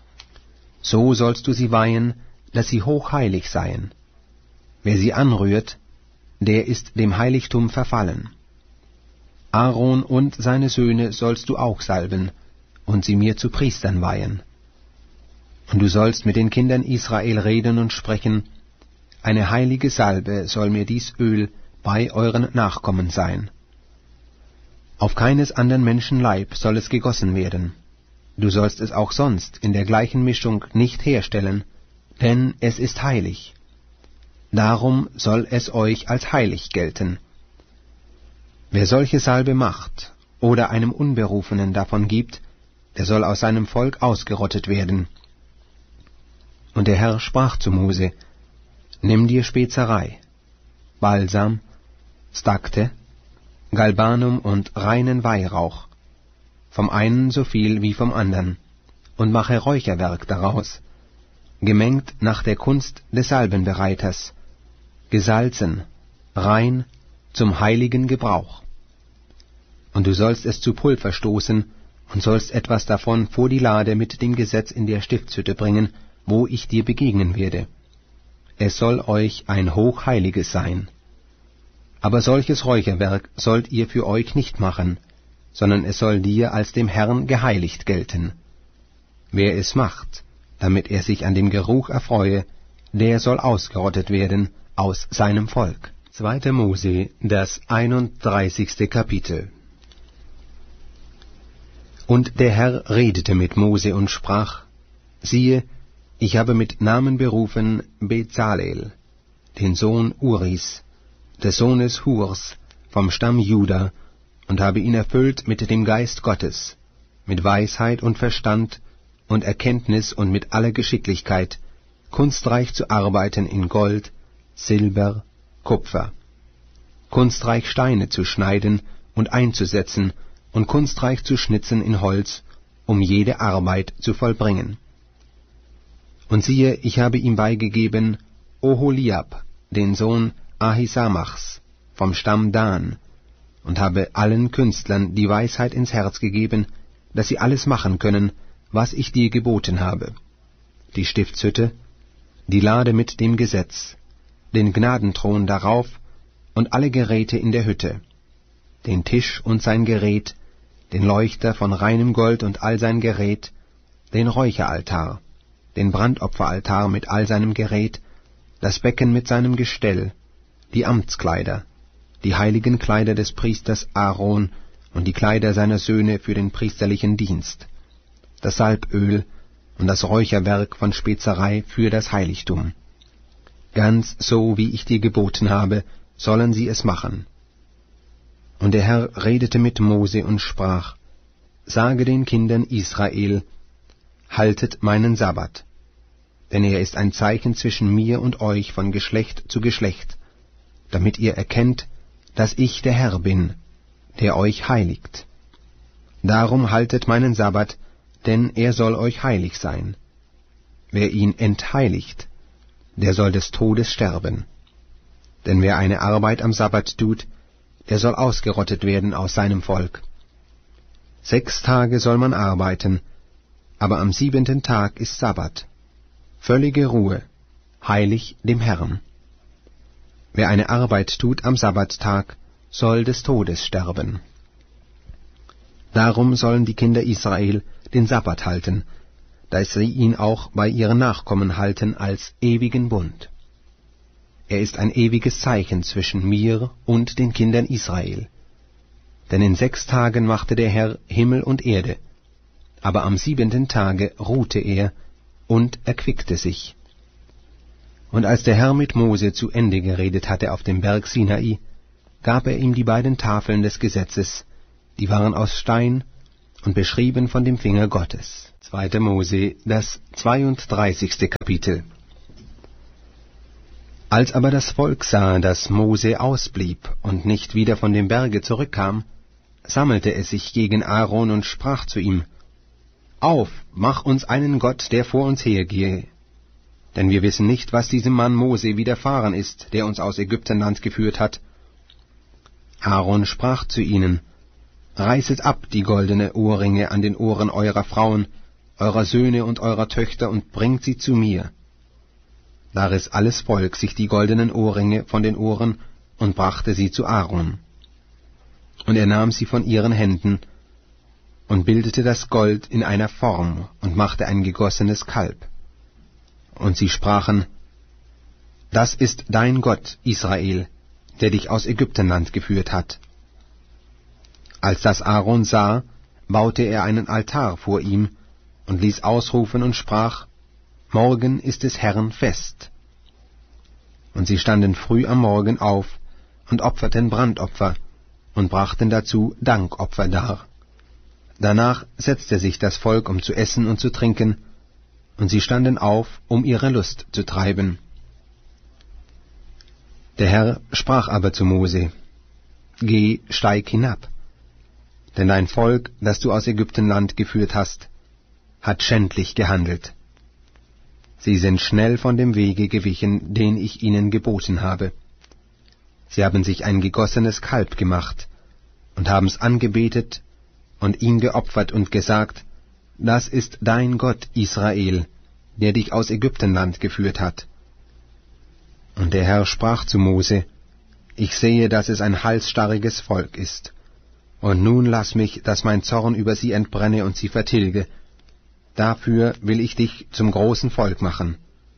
So sollst du sie weihen, dass sie hochheilig seien. Wer sie anrührt, der ist dem Heiligtum verfallen. Aaron und seine Söhne sollst du auch salben und sie mir zu Priestern weihen. Und du sollst mit den Kindern Israel reden und sprechen, eine heilige Salbe soll mir dies Öl bei euren Nachkommen sein. Auf keines anderen Menschen Leib soll es gegossen werden. Du sollst es auch sonst in der gleichen Mischung nicht herstellen, denn es ist heilig. Darum soll es euch als heilig gelten. Wer solche Salbe macht oder einem Unberufenen davon gibt, der soll aus seinem Volk ausgerottet werden. Und der Herr sprach zu Mose, nimm dir Spezerei, Balsam, Stakte, Galbanum und reinen Weihrauch, vom einen so viel wie vom andern, und mache Räucherwerk daraus, gemengt nach der Kunst des Salbenbereiters, gesalzen, rein, zum heiligen Gebrauch. Und du sollst es zu Pulver stoßen, und sollst etwas davon vor die Lade mit dem Gesetz in der Stiftshütte bringen, wo ich dir begegnen werde. Es soll euch ein hochheiliges sein. Aber solches Räucherwerk sollt ihr für euch nicht machen, sondern es soll dir als dem Herrn geheiligt gelten. Wer es macht, damit er sich an dem Geruch erfreue, der soll ausgerottet werden aus seinem Volk. Zweiter Mose, das einunddreißigste Kapitel. Und der Herr redete mit Mose und sprach, siehe, ich habe mit Namen berufen Bezalel, den Sohn Uris, des Sohnes Hurs, vom Stamm Juda, und habe ihn erfüllt mit dem Geist Gottes, mit Weisheit und Verstand und Erkenntnis und mit aller Geschicklichkeit, kunstreich zu arbeiten in Gold, Silber, Kupfer, kunstreich Steine zu schneiden und einzusetzen und kunstreich zu schnitzen in Holz, um jede Arbeit zu vollbringen. Und siehe, ich habe ihm beigegeben Oholiab, den Sohn Ahisamachs, vom Stamm Dan, und habe allen Künstlern die Weisheit ins Herz gegeben, dass sie alles machen können, was ich dir geboten habe. Die Stiftshütte, die Lade mit dem Gesetz, den Gnadenthron darauf und alle Geräte in der Hütte, den Tisch und sein Gerät, den Leuchter von reinem Gold und all sein Gerät, den Räucheraltar, den Brandopferaltar mit all seinem Gerät, das Becken mit seinem Gestell, die Amtskleider, die heiligen Kleider des Priesters Aaron und die Kleider seiner Söhne für den priesterlichen Dienst, das Salböl und das Räucherwerk von Spezerei für das Heiligtum. Ganz so, wie ich dir geboten habe, sollen sie es machen. Und der Herr redete mit Mose und sprach, sage den Kindern Israel, haltet meinen Sabbat, denn er ist ein Zeichen zwischen mir und euch von Geschlecht zu Geschlecht, damit ihr erkennt, dass ich der Herr bin, der euch heiligt. Darum haltet meinen Sabbat, denn er soll euch heilig sein. Wer ihn entheiligt, der soll des Todes sterben. Denn wer eine Arbeit am Sabbat tut, der soll ausgerottet werden aus seinem Volk. Sechs Tage soll man arbeiten, aber am siebenten Tag ist Sabbat, völlige Ruhe, heilig dem Herrn. Wer eine Arbeit tut am Sabbattag, soll des Todes sterben. Darum sollen die Kinder Israel den Sabbat halten, dass sie ihn auch bei ihren Nachkommen halten als ewigen Bund. Er ist ein ewiges Zeichen zwischen mir und den Kindern Israel. Denn in sechs Tagen machte der Herr Himmel und Erde, aber am siebenten Tage ruhte er und erquickte sich. Und als der Herr mit Mose zu Ende geredet hatte auf dem Berg Sinai, gab er ihm die beiden Tafeln des Gesetzes, die waren aus Stein und beschrieben von dem Finger Gottes. zweiter Mose, das zweiunddreißigste Kapitel. Als aber das Volk sah, dass Mose ausblieb und nicht wieder von dem Berge zurückkam, sammelte es sich gegen Aaron und sprach zu ihm: Auf, mach uns einen Gott, der vor uns hergehe. Denn wir wissen nicht, was diesem Mann Mose widerfahren ist, der uns aus Ägyptenland geführt hat. Aaron sprach zu ihnen: Reißet ab die goldene Ohrringe an den Ohren eurer Frauen, eurer Söhne und eurer Töchter, und bringt sie zu mir. Da riss alles Volk sich die goldenen Ohrringe von den Ohren und brachte sie zu Aaron. Und er nahm sie von ihren Händen und bildete das Gold in einer Form und machte ein gegossenes Kalb. Und sie sprachen: Das ist dein Gott, Israel, der dich aus Ägyptenland geführt hat. Als das Aaron sah, baute er einen Altar vor ihm und ließ ausrufen und sprach: Morgen ist des Herrn Fest. Und sie standen früh am Morgen auf und opferten Brandopfer und brachten dazu Dankopfer dar. Danach setzte sich das Volk, um zu essen und zu trinken, und sie standen auf, um ihre Lust zu treiben. Der Herr sprach aber zu Mose: Geh, steig hinab, denn dein Volk, das du aus Ägyptenland geführt hast, hat schändlich gehandelt. Sie sind schnell von dem Wege gewichen, den ich ihnen geboten habe. Sie haben sich ein gegossenes Kalb gemacht und haben's angebetet und ihm geopfert und gesagt: Das ist dein Gott, Israel, der dich aus Ägyptenland geführt hat. Und der Herr sprach zu Mose: Ich sehe, dass es ein halsstarriges Volk ist. Und nun lass mich, dass mein Zorn über sie entbrenne und sie vertilge. Dafür will ich dich zum großen Volk machen.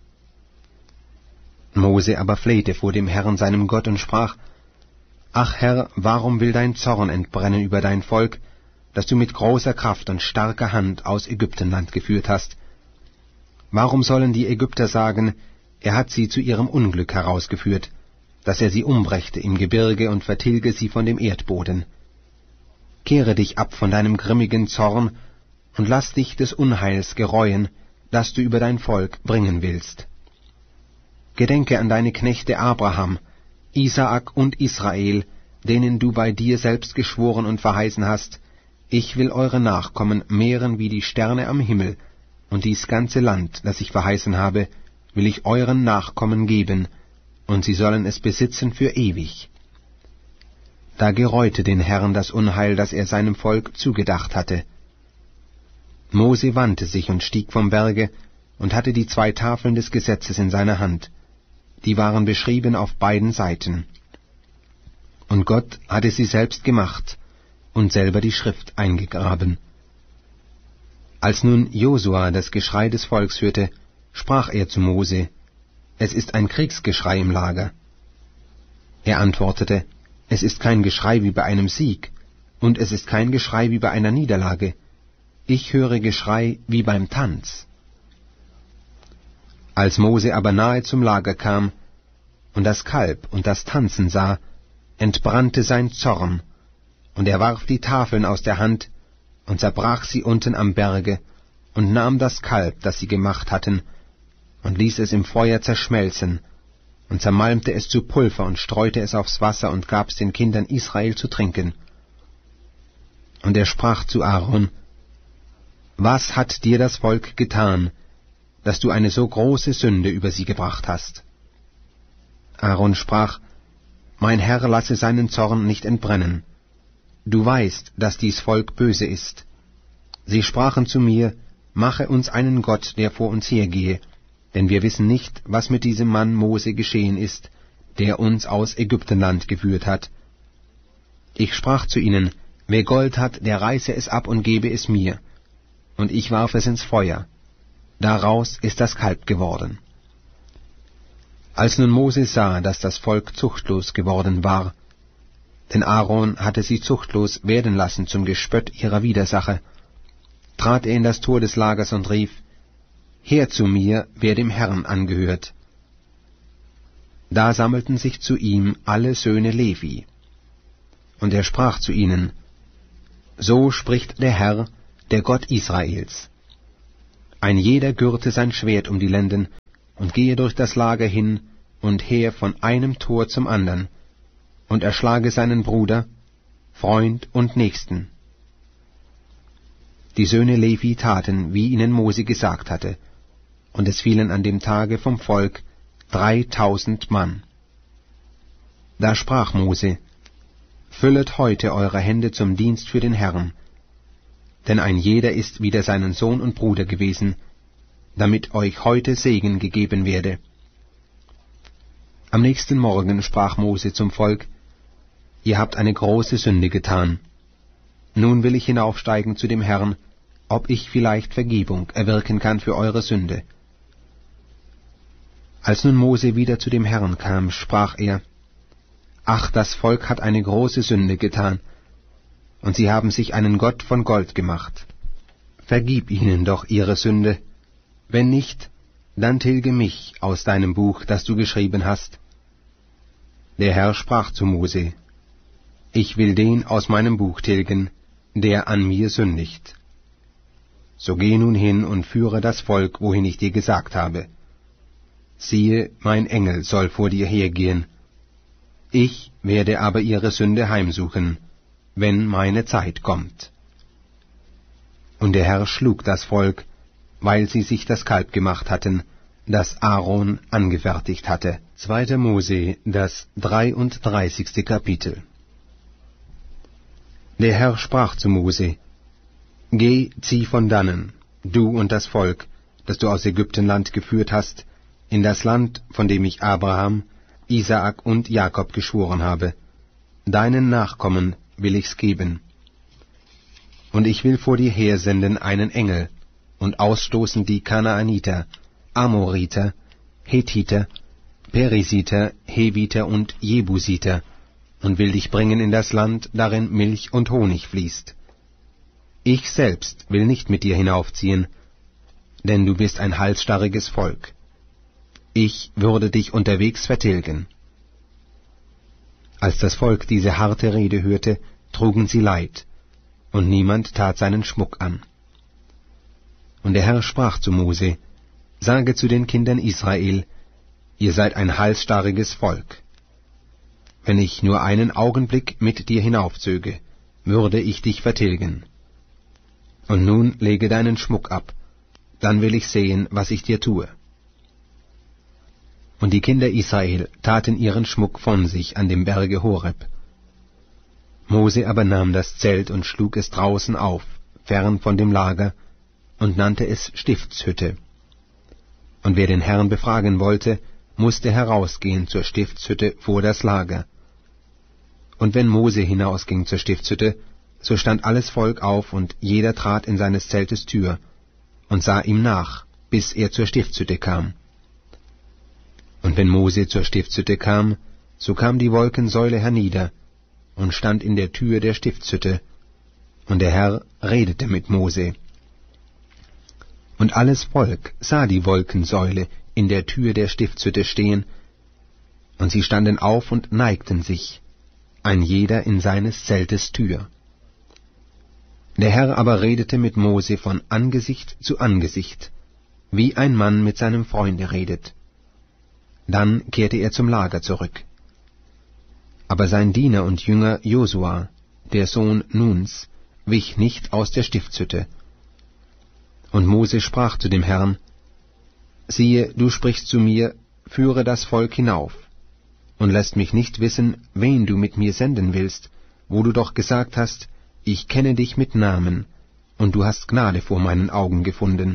Mose aber flehte vor dem Herrn seinem Gott und sprach: Ach Herr, warum will dein Zorn entbrennen über dein Volk, das du mit großer Kraft und starker Hand aus Ägyptenland geführt hast? Warum sollen die Ägypter sagen, er hat sie zu ihrem Unglück herausgeführt, dass er sie umbrächte im Gebirge und vertilge sie von dem Erdboden? Kehre dich ab von deinem grimmigen Zorn und lass dich des Unheils gereuen, das du über dein Volk bringen willst. Gedenke an deine Knechte Abraham, Isaak und Israel, denen du bei dir selbst geschworen und verheißen hast: Ich will eure Nachkommen mehren wie die Sterne am Himmel, und dies ganze Land, das ich verheißen habe, will ich euren Nachkommen geben, und sie sollen es besitzen für ewig. Da gereute den Herrn das Unheil, das er seinem Volk zugedacht hatte. Mose wandte sich und stieg vom Berge und hatte die zwei Tafeln des Gesetzes in seiner Hand. Die waren beschrieben auf beiden Seiten. Und Gott hatte sie selbst gemacht und selber die Schrift eingegraben. Als nun Josua das Geschrei des Volks hörte, sprach er zu Mose: Es ist ein Kriegsgeschrei im Lager. Er antwortete: Es ist kein Geschrei wie bei einem Sieg, und es ist kein Geschrei wie bei einer Niederlage. Ich höre Geschrei wie beim Tanz. Als Mose aber nahe zum Lager kam und das Kalb und das Tanzen sah, entbrannte sein Zorn, und er warf die Tafeln aus der Hand und zerbrach sie unten am Berge und nahm das Kalb, das sie gemacht hatten, und ließ es im Feuer zerschmelzen und zermalmte es zu Pulver und streute es aufs Wasser und gab's den Kindern Israel zu trinken. Und er sprach zu Aaron: Was hat dir das Volk getan, dass du eine so große Sünde über sie gebracht hast? Aaron sprach: Mein Herr lasse seinen Zorn nicht entbrennen. Du weißt, dass dies Volk böse ist. Sie sprachen zu mir: Mache uns einen Gott, der vor uns hergehe, denn wir wissen nicht, was mit diesem Mann Mose geschehen ist, der uns aus Ägyptenland geführt hat. Ich sprach zu ihnen: Wer Gold hat, der reiße es ab und gebe es mir. Und ich warf es ins Feuer. Daraus ist das Kalb geworden. Als nun Mose sah, dass das Volk zuchtlos geworden war, denn Aaron hatte sie zuchtlos werden lassen zum Gespött ihrer Widersacher, trat er in das Tor des Lagers und rief: Her zu mir, wer dem Herrn angehört. Da sammelten sich zu ihm alle Söhne Levi. Und er sprach zu ihnen: So spricht der Herr, der Gott Israels. Ein jeder gürte sein Schwert um die Lenden und gehe durch das Lager hin und her von einem Tor zum andern und erschlage seinen Bruder, Freund und Nächsten. Die Söhne Levi taten, wie ihnen Mose gesagt hatte, und es fielen an dem Tage vom Volk dreitausend Mann. Da sprach Mose: Füllet heute eure Hände zum Dienst für den Herrn, denn ein jeder ist wider seinen Sohn und Bruder gewesen, damit euch heute Segen gegeben werde. Am nächsten Morgen sprach Mose zum Volk: Ihr habt eine große Sünde getan. Nun will ich hinaufsteigen zu dem Herrn, ob ich vielleicht Vergebung erwirken kann für eure Sünde. Als nun Mose wieder zu dem Herrn kam, sprach er: Ach, das Volk hat eine große Sünde getan, und sie haben sich einen Gott von Gold gemacht. Vergib ihnen doch ihre Sünde. Wenn nicht, dann tilge mich aus deinem Buch, das du geschrieben hast. Der Herr sprach zu Mose: Ich will den aus meinem Buch tilgen, der an mir sündigt. So geh nun hin und führe das Volk, wohin ich dir gesagt habe. Siehe, mein Engel soll vor dir hergehen. Ich werde aber ihre Sünde heimsuchen, wenn meine Zeit kommt. Und der Herr schlug das Volk, weil sie sich das Kalb gemacht hatten, das Aaron angefertigt hatte. Zweiter Mose, das dreiunddreißigste Kapitel. Der Herr sprach zu Mose: Geh, zieh von dannen, du und das Volk, das du aus Ägyptenland geführt hast, in das Land, von dem ich Abraham, Isaak und Jakob geschworen habe. Deinen Nachkommen will ich's geben. Und ich will vor dir hersenden einen Engel, und ausstoßen die Kanaaniter, Amoriter, Hethiter, Perisiter, Heviter und Jebusiter, und will dich bringen in das Land, darin Milch und Honig fließt. Ich selbst will nicht mit dir hinaufziehen, denn du bist ein halsstarriges Volk. Ich würde dich unterwegs vertilgen. Als das Volk diese harte Rede hörte, trugen sie Leid, und niemand tat seinen Schmuck an. Und der Herr sprach zu Mose: Sage zu den Kindern Israel: Ihr seid ein halsstarriges Volk. Wenn ich nur einen Augenblick mit dir hinaufzöge, würde ich dich vertilgen. Und nun lege deinen Schmuck ab, dann will ich sehen, was ich dir tue. Und die Kinder Israel taten ihren Schmuck von sich an dem Berge Horeb. Mose aber nahm das Zelt und schlug es draußen auf, fern von dem Lager, und nannte es Stiftshütte. Und wer den Herrn befragen wollte, musste herausgehen zur Stiftshütte vor das Lager. Und wenn Mose hinausging zur Stiftshütte, so stand alles Volk auf, und jeder trat in seines Zeltes Tür, und sah ihm nach, bis er zur Stiftshütte kam. Und wenn Mose zur Stiftshütte kam, so kam die Wolkensäule hernieder, und stand in der Tür der Stiftshütte, und der Herr redete mit Mose. Und alles Volk sah die Wolkensäule in der Tür der Stiftshütte stehen, und sie standen auf und neigten sich, ein jeder in seines Zeltes Tür. Der Herr aber redete mit Mose von Angesicht zu Angesicht, wie ein Mann mit seinem Freunde redet. Dann kehrte er zum Lager zurück. Aber sein Diener und Jünger Josua, der Sohn Nuns, wich nicht aus der Stiftshütte. Und Mose sprach zu dem Herrn: Siehe, du sprichst zu mir, führe das Volk hinauf, und lässt mich nicht wissen, wen du mit mir senden willst, wo du doch gesagt hast, ich kenne dich mit Namen, und du hast Gnade vor meinen Augen gefunden.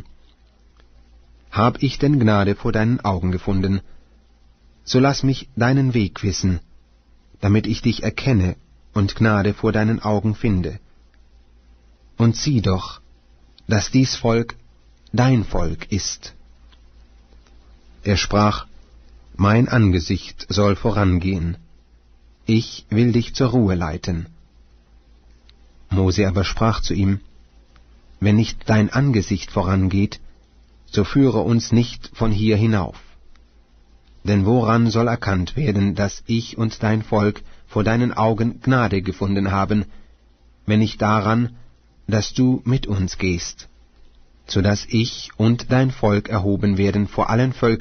Hab ich denn Gnade vor deinen Augen gefunden, so lass mich deinen Weg wissen, damit ich dich erkenne und Gnade vor deinen Augen finde. Und sieh doch, dass dies Volk dein Volk ist. Er sprach: Mein Angesicht soll vorangehen, ich will dich zur Ruhe leiten. Mose aber sprach zu ihm: Wenn nicht dein Angesicht vorangeht, so führe uns nicht von hier hinauf. Denn woran soll erkannt werden, dass ich und dein Volk vor deinen Augen Gnade gefunden haben, wenn nicht daran, dass du mit uns gehst, so dass ich und dein Volk erhoben werden vor allen Völkern